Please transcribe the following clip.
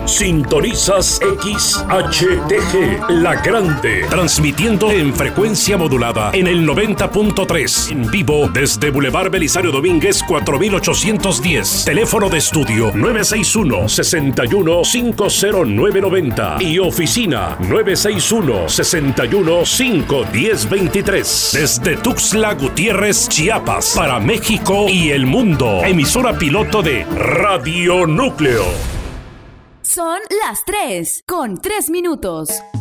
Sintonizas XHTG, La Grande, transmitiendo en frecuencia modulada en el 90.3, en vivo desde Boulevard Belisario Domínguez 4810. Teléfono de estudio 961-61-50990 y oficina 961-61-51023. Desde Tuxtla Gutiérrez, Chiapas, para México y el mundo. Emisora piloto de Radio Núcleo. Son las 3:03.